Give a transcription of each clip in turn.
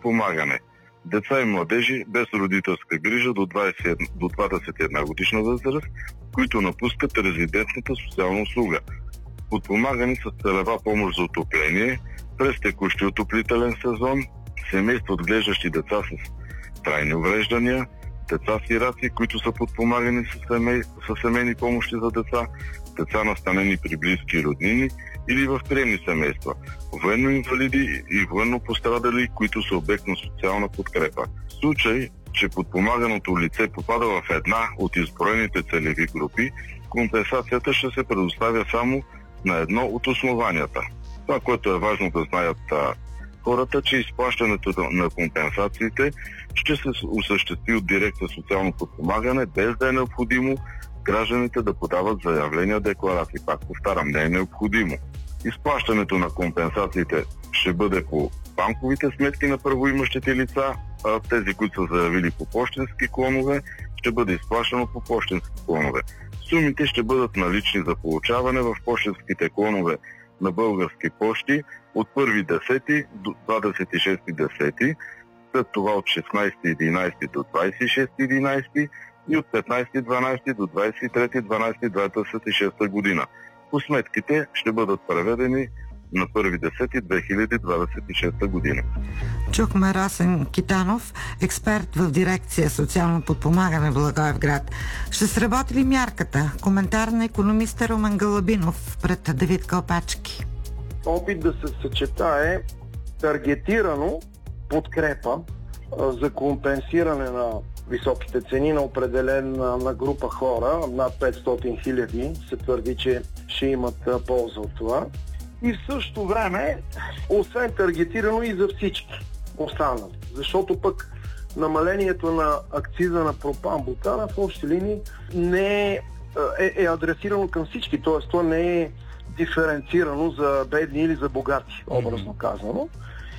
подпомагане. Деца и младежи без родителска грижа до 21 годишна възраст, които напускат резидентната социална услуга. Подпомагани с целева помощ за отопление през текущи отоплителен сезон, семейства отглеждащи деца с трайни увреждания, деца-сираци, които са подпомагани с семейни помощи за деца, деца настанени при близки и роднини или в приемни семейства, военно-инвалиди и военно пострадали, които са обект на социална подкрепа. В случай, че подпомаганото лице попада в една от изброените целеви групи, компенсацията ще се предоставя само на едно от основанията. Това, което е важно да знаят хората, че изплащането на компенсациите ще се осъществи от дирекция социално подпомагане, без да е необходимо гражданите да подават заявления, декларации. Пак повтарям, не е необходимо. Изплащането на компенсациите ще бъде по банковите сметки на правоимащите лица, а тези, които са заявили по пощенски клонове, ще бъде изплащано по пощенски клонове. Сумите ще бъдат налични за получаване в пощенските клонове на Български пощи от 1.10 до 26.10, след това от 16.11 до 26.11 и от 15.12 до 23.12.2026 година. По сметките ще бъдат преведени на 1.10.2026 година. Чухме Росен Китанов, експерт в дирекция социално подпомагане в Благоевград. Ще сработи ли мярката? Коментар на икономиста Румен Галабинов пред Давид Калпачки. Опит да се съчетае таргетирано подкрепа за компенсиране на високите цени на определена група хора, над 500 хиляди се твърди, че ще имат полза от това. И в същото време, освен таргетирано и за всички останали. Защото пък намалението на акциза на пропан-бутана в общи линии не е адресирано към всички, т.е. то не е диференцирано за бедни или за богати, образно казано.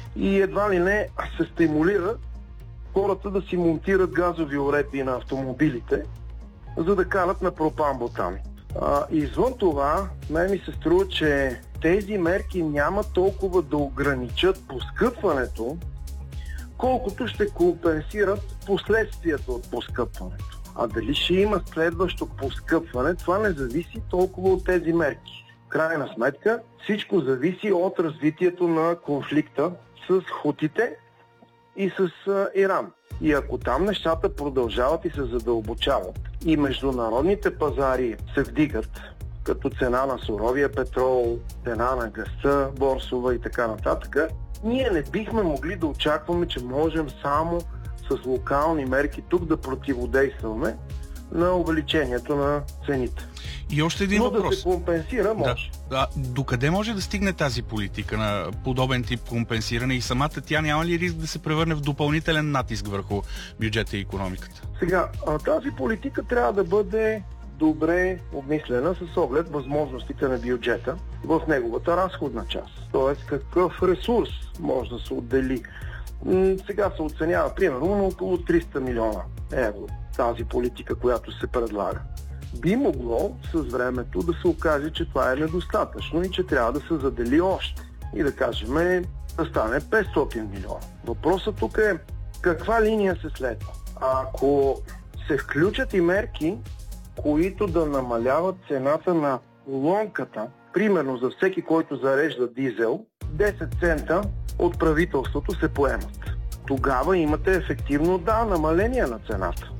И едва ли не се стимулира хората да си монтират газови уредби на автомобилите, за да карат на пропан-бутан. Извън това, мен ми се струва, че тези мерки няма толкова да ограничат поскъпването, колкото ще компенсират последствията от поскъпването. А дали ще има следващо поскъпване, това не зависи толкова от тези мерки. В крайна сметка, всичко зависи от развитието на конфликта с хутите и с Иран. И ако там нещата продължават и се задълбочават и международните пазари се вдигат, като цена на суровия петрол, цена на газта, борсова и така нататък, ние не бихме могли да очакваме, че можем само с локални мерки тук да противодействаме на увеличението на цените. И още един въпрос. Да се компенсира може. Докъде може да стигне тази политика на подобен тип компенсиране и самата тя няма ли риск да се превърне в допълнителен натиск върху бюджета и икономиката? Сега, тази политика трябва да бъде добре обмислена с оглед възможностите на бюджета в неговата разходна част. Тоест какъв ресурс може да се отдели. Сега се оценява примерно на около 300 милиона евро тази политика, която се предлага. Би могло с времето да се окаже, че това е недостатъчно и че трябва да се задели още. И да кажем да стане 500 милиона. Въпросът тук е каква линия се следва. Ако се включат и мерки, които да намаляват цената на колонката, примерно за всеки, който зарежда дизел, 10 цента от правителството се поемат. Тогава имате ефективно намаление на цената.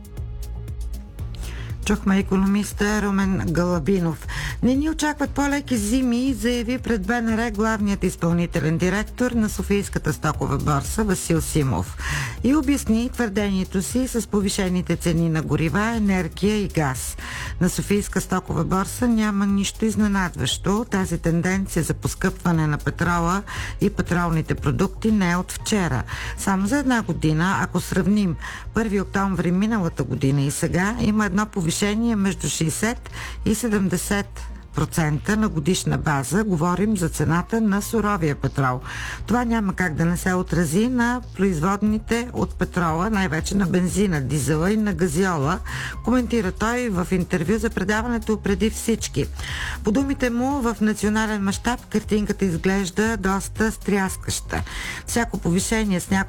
Чухме икономиста Румен Галабинов. Не ни очакват по-леки зими, заяви пред БНР главният изпълнителен директор на Софийската стокова борса Васил Симов и обясни твърдението си с повишените цени на горива, енергия и газ. На Софийска стокова борса няма нищо изненадващо. Тази тенденция за поскъпване на петрола и петролните продукти не е от вчера. Само за една година, ако сравним 1 октомври миналата година и сега, има едно повишение между 60 и 70% на годишна база. Говорим за цената на суровия петрол. Това няма как да не се отрази на производните от петрола, най-вече на бензина, дизела и на газиола, коментира той в интервю за предаването Преди всички. По думите му, в национален мащаб картинката изглежда доста стряскаща. Всяко повишение с няколко